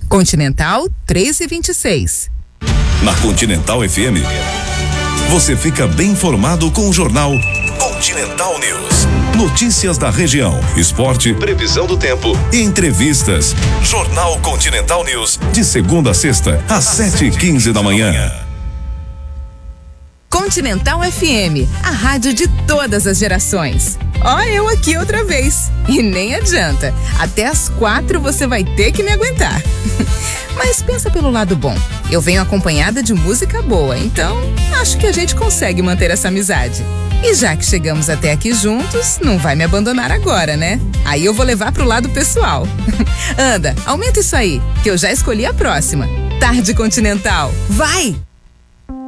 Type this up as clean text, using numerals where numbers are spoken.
Continental 1326. Na Continental FM, você fica bem informado com o jornal Continental News. Notícias da região, esporte, previsão do tempo e entrevistas. Jornal Continental News, de segunda a sexta, às 7h15 da manhã. Continental FM, a rádio de todas as gerações. Ó, eu aqui outra vez. E nem adianta. Até às 4 você vai ter que me aguentar. Mas pensa pelo lado bom. Eu venho acompanhada de música boa, então acho que a gente consegue manter essa amizade. E já que chegamos até aqui juntos, não vai me abandonar agora, né? Aí eu vou levar pro lado pessoal. Anda, aumenta isso aí, que eu já escolhi a próxima. Tarde Continental. Vai!